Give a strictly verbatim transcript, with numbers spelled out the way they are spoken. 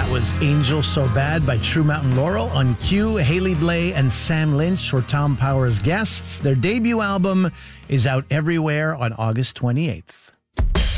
was Angel So Bad by True Mountain Laurel. On Q, Haley Blay and Sam Lynch were Tom Power's guests. Their debut album is out everywhere on August twenty-eighth.